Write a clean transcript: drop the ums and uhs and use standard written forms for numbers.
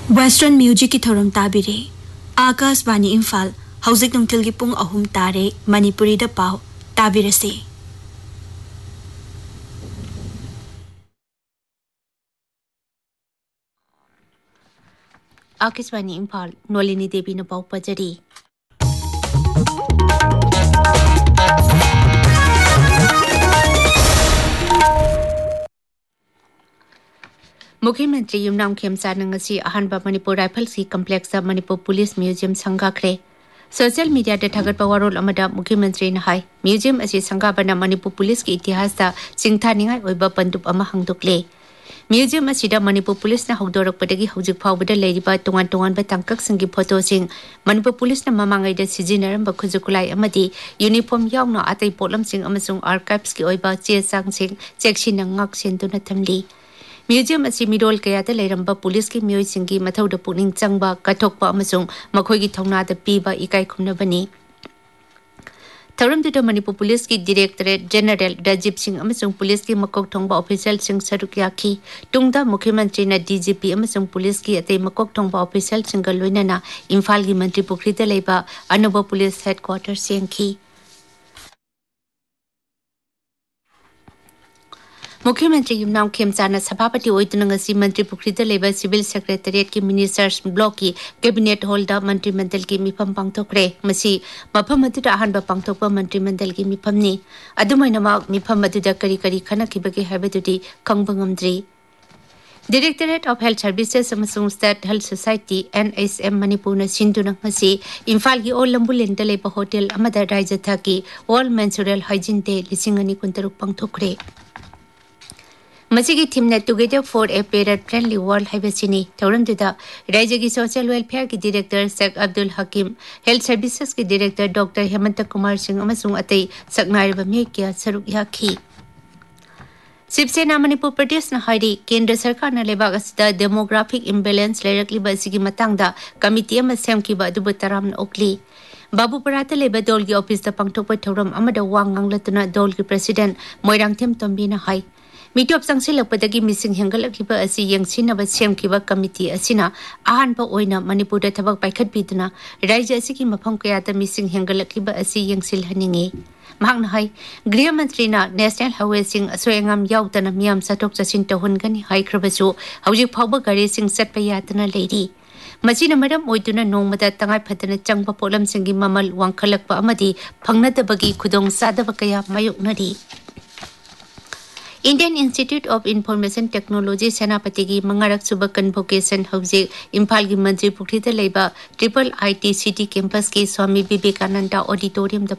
Western Music की theorem ताबिरे Akashvani Imphal हौजिक नुंथिलगी पुंग अहुम तारे मणिपुरी दा पाव ताबिरसे आकाशवाणी इम्फाल नोलिनी देवी न पाव पजरी मुख्यमंत्री युमनाम खेमचा नंगसी अहानबा मणिपुर राइफल्स की complex Manipur police museum संगाख्रे social media दे थागत पवारोल अमदा मुख्यमंत्री न हाय म्यूजियम असी संगाबना मणिपुर पुलिस की इतिहास दा सिंथानिंगाय ओइबा पंदुप अमा हंगदुकले म्यूजियम असिदा मणिपुर पुलिस न हौदोरकपदगी हौजिक फावबदा लेरिबा तोंगान तोंगान बा तंकक संगी फोटो सिंग मणिपुर पुलिस न ममांगै दा सिजिनरम बा खुजुकुलाई अमदी यूनिफॉर्म यावना अतै पोलम सिंग अमसुंग आर्काइव्स की ओइबा चे सांग सिंग चेक्सिन ngak senduna thamli म्यूजियम असी मिरोल कयादा लेरंबा पुलिस की म्योय सिंगी मथौदा पुनिंग चंगबा कथोकपा अमसुंग मखोयगी थौनादा पीबा इकाई खुमनबनी थौरमदुदा मणिपुर पुलिस की directorate general Rajiv Singh अमसुंग police की मकोक थोंबा ऑफिशियल सिंह सरुक याखी तुंगदा मुख्यमंत्री न डीजीपी अमसुंग पुलिस की अतै मकोक थोंबा ऑफिशियल सिंह लोइनना इम्फाल की मंत्री पुखरीदा लेबा अनोबा पुलिस हेडक्वार्टर सेंखी मुख्यमंत्री युमनाम खेमचाना सभापति ओइतुनंगसी मंत्री पुखरीदा लेबा सिविल सेक्रेटरिएट की मिनिस्टर्स ब्लॉक की कैबिनेट हॉल दा मंत्रिमंडल की मिफम पांगथोकरे मसी मफम अदुदा अहानबा पांगथोकपा मंत्रिमंडल की मिफमनी अदुमैनमा मिफम अदुदा करी करी खनखिबगे हाइबदुदी खंगबंगमद्री directorate of health services अमसुंग state health society NHM Manipur न सिंधुना मसी इम्फाल की ओल लंबुलेन दा लेबा होटल अमदा राइजा थाकी all menstrual hygiene day 2023 पांगथोकरे मसीगी theme ने together for a parent friendly world हाइबसिनी थौरमदुदा राज्य की सोशल वेलफेयर की डायरेक्टर शेख अब्दुल हकीम हेल्थ सर्विसेज की डायरेक्टर डॉक्टर हेमंत कुमार सिंह अमसुंग अतै सकनाइरबा मियकिया सरुक याखी शिवसेना मणिपुर प्रदेश न हाइरी केंद्र सरकार न लेबाग असिदा डेमोग्राफिक इम्बैलेंस लेरकलिबा असिगी मतंगदा कमिटी अमा सेमकिबा अदुबु तराम ओकली बाबू पराता लेबा दौल की ऑफिस दा पांगथोकपा थौरम अमदा वांगांगलतुना दौल की प्रेसिडेंट मोइरांगथेम तोम्बीना हाई मीटोप संगसिलपदगी मिसिंग हेंगलखिबा असि यंगसिनबा सेमखिबा कमिटी असिना अहानबा ओइना मणिपुरदा थबक पाइखतबिदुना राज्य असिगी मफम कयादा मिसिंग हेंगलखिबा असि यंगसिलहनिंगे महांगना हाई गृह मंत्रीना नेशनल हाईवे सिंग असोयंगम याउतना मियाम सटोक चसिन तोहनगनी हाइख्रबसु हौजिक फावबा गाड़ी सिंग चटपा यातना लेरी मसीना मरम ओइदुना नोंमदा तंगाय फदना चंगबा पोलम सिंगी ममल वांखलकपा अमदी फंगनदबगी खुदोंग सादबा कया मायोकनरी Indian institute of information technology सेनापति की मंगारक सुबह कन्वोकेशन हौजे इम्फाल की मंत्री पुखरीदा लेबा IIIT सिटी कैंपस की स्वामी विवेकानंद ऑडिटोरियम